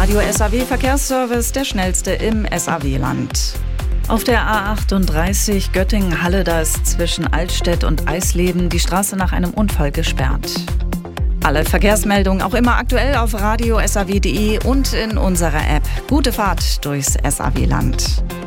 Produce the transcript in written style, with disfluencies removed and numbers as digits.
Radio SAW Verkehrsservice, der schnellste im SAW-Land. Auf der A38 Göttingen-Halle, da ist zwischen Altstedt und Eisleben die Straße nach einem Unfall gesperrt. Alle Verkehrsmeldungen auch immer aktuell auf radiosaw.de und in unserer App. Gute Fahrt durchs SAW-Land.